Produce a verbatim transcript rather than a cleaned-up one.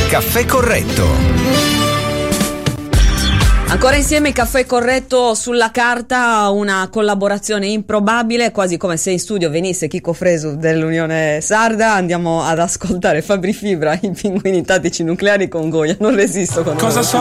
Caffè Corretto. Ancora insieme Caffè Corretto, sulla carta una collaborazione improbabile, quasi come se in studio venisse Chico Fresu dell'Unione Sarda. Andiamo ad ascoltare Fabri Fibra, i pinguini tattici nucleari con Goya. Non resisto con Cosa so